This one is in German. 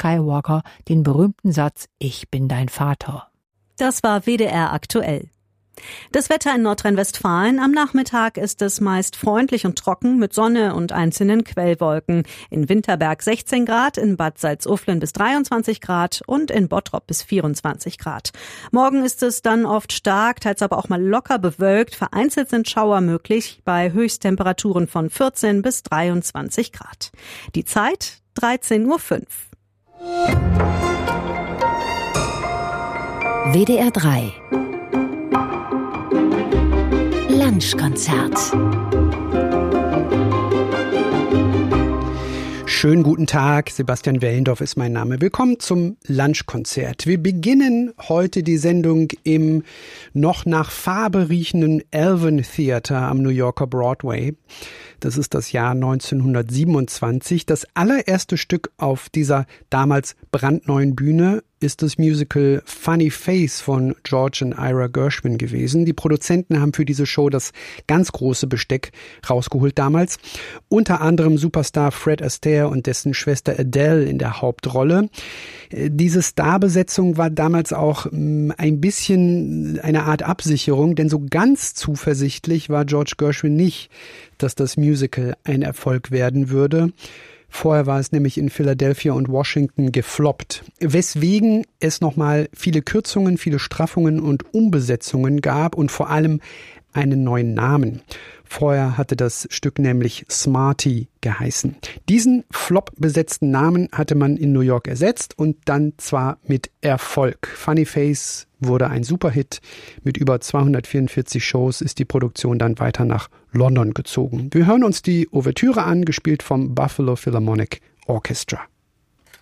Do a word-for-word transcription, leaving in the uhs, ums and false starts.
Skywalker den berühmten Satz »Ich bin dein Vater«. Das war W D R aktuell. Das Wetter in Nordrhein-Westfalen. Am Nachmittag ist es meist freundlich und trocken mit Sonne und einzelnen Quellwolken. In Winterberg sechzehn Grad, in Bad Salzuflen bis dreiundzwanzig Grad und in Bottrop bis vierundzwanzig Grad. Morgen ist es dann oft stark, teils aber auch mal locker bewölkt. Vereinzelt sind Schauer möglich bei Höchsttemperaturen von vierzehn bis dreiundzwanzig Grad. Die Zeit dreizehn Uhr fünf. W D R drei Lunchkonzert. Schönen guten Tag, Sebastian Wellendorf ist mein Name. Willkommen zum Lunchkonzert. Wir beginnen heute die Sendung im noch nach Farbe riechenden Alvin Theater am New Yorker Broadway. Das ist das Jahr neunzehnhundertsiebenundzwanzig. Das allererste Stück auf dieser damals brandneuen Bühne ist das Musical Funny Face von George und Ira Gershwin gewesen. Die Produzenten haben für diese Show das ganz große Besteck rausgeholt damals. Unter anderem Superstar Fred Astaire und dessen Schwester Adele in der Hauptrolle. Diese Starbesetzung war damals auch ein bisschen eine Art Absicherung, denn so ganz zuversichtlich war George Gershwin nicht, dass das Musical ein Erfolg werden würde. Vorher war es nämlich in Philadelphia und Washington gefloppt, weswegen es nochmal viele Kürzungen, viele Straffungen und Umbesetzungen gab und vor allem einen neuen Namen. Vorher hatte das Stück nämlich Smarty geheißen. Diesen flop-besetzten Namen hatte man in New York ersetzt und dann zwar mit Erfolg. Funny Face wurde ein Superhit. Mit über zweihundertvierundvierzig Shows ist die Produktion dann weiter nach London gezogen. Wir hören uns die Ouvertüre an, gespielt vom Buffalo Philharmonic Orchestra.